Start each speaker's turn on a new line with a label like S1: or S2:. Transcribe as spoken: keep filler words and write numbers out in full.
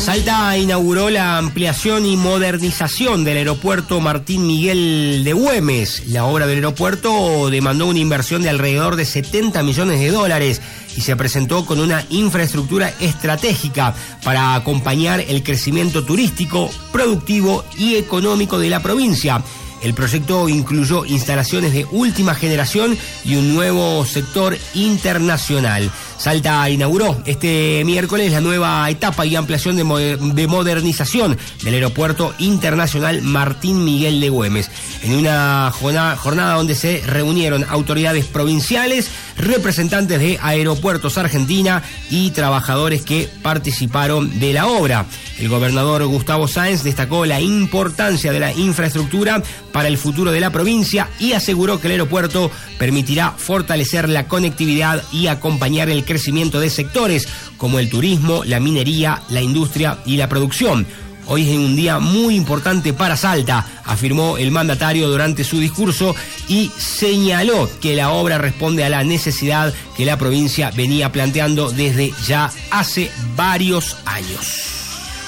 S1: Salta inauguró la ampliación y modernización del aeropuerto Martín Miguel de Güemes. La obra del aeropuerto demandó una inversión de alrededor de setenta millones de dólares y se presentó con una infraestructura estratégica para acompañar el crecimiento turístico, productivo y económico de la provincia. El proyecto incluyó instalaciones de última generación y un nuevo sector internacional. Salta inauguró este miércoles la nueva etapa y ampliación de, mo- de modernización del Aeropuerto Internacional Martín Miguel de Güemes, en una jornada, jornada donde se reunieron autoridades provinciales, representantes de Aeropuertos Argentina y trabajadores que participaron de la obra. El gobernador Gustavo Sáenz destacó la importancia de la infraestructura para el futuro de la provincia y aseguró que el aeropuerto permitirá fortalecer la conectividad y acompañar el crecimiento de sectores como el turismo, la minería, la industria y la producción. Hoy es un día muy importante para Salta, afirmó el mandatario durante su discurso y señaló que la obra responde a la necesidad que la provincia venía planteando desde ya hace varios años.